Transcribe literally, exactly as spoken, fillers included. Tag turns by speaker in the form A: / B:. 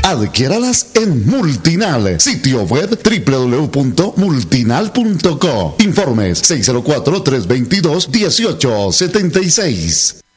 A: Adquiéralas en Multinal, sitio web doble u doble u doble u punto multinal punto co. Informes seis cero cuatro, tres dos dos, uno ocho siete seis.